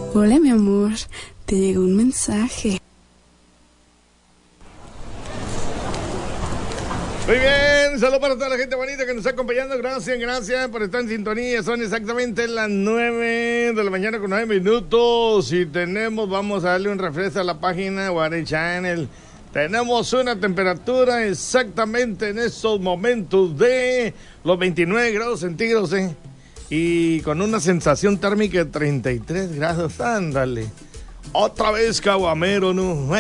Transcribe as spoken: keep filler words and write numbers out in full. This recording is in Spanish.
Hola, mi amor. Te llegó un mensaje. Muy bien, saludos para toda la gente bonita que nos está acompañando. Gracias, gracias por estar en sintonía. Son exactamente las nueve de la mañana con nueve minutos. Y tenemos, vamos a darle un refresco a la página Guare Channel. Tenemos una temperatura exactamente en estos momentos de los veintinueve grados centígrados, ¿eh? Y con una sensación térmica de treinta y tres grados. Ándale. Otra vez caguamero, ¿no?